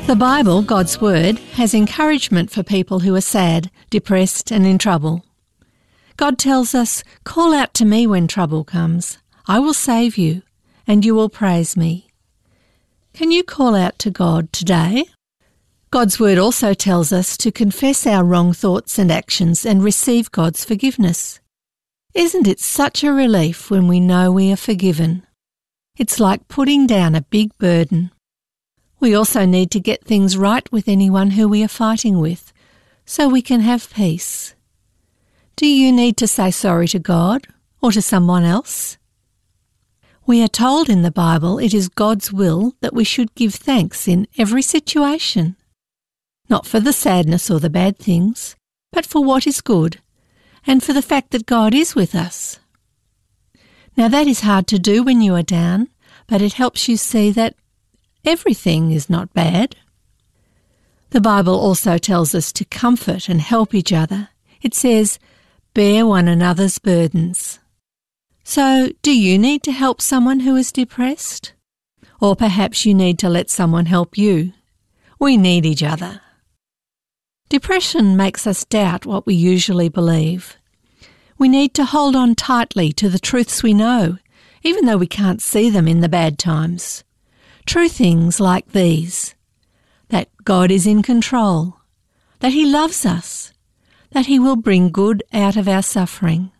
The Bible, God's Word, has encouragement for people who are sad, depressed and in trouble. God tells us, "Call out to me when trouble comes. I will save you, and you will praise me." Can you call out to God today? God's Word also tells us to confess our wrong thoughts and actions and receive God's forgiveness. Isn't it such a relief when we know we are forgiven? It's like putting down a big burden. We also need to get things right with anyone who we are fighting with, so we can have peace. Do you need to say sorry to God or to someone else? We are told in the Bible it is God's will that we should give thanks in every situation. Not for the sadness or the bad things, but for what is good, and for the fact that God is with us. Now that is hard to do when you are down, but it helps you see that everything is not bad. The Bible also tells us to comfort and help each other. It says, "Bear one another's burdens." So, do you need to help someone who is depressed? Or perhaps you need to let someone help you. We need each other. Depression makes us doubt what we usually believe. We need to hold on tightly to the truths we know, even though we can't see them in the bad times. True things like these: that God is in control, that He loves us, that He will bring good out of our suffering.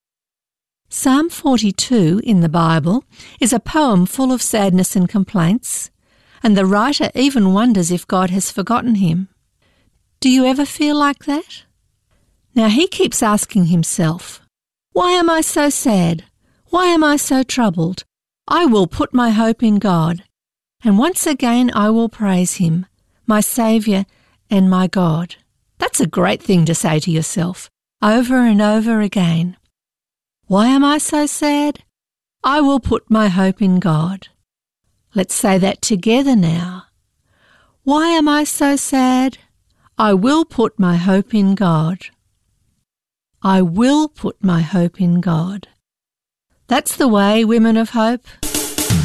Psalm 42 in the Bible is a poem full of sadness and complaints, and the writer even wonders if God has forgotten him. Do you ever feel like that? Now he keeps asking himself, "Why am I so sad? Why am I so troubled? I will put my hope in God, and once again I will praise Him, my Saviour and my God." That's a great thing to say to yourself, over and over again. Why am I so sad? I will put my hope in God. Let's say that together now. Why am I so sad? I will put my hope in God. I will put my hope in God. That's the way, women of hope.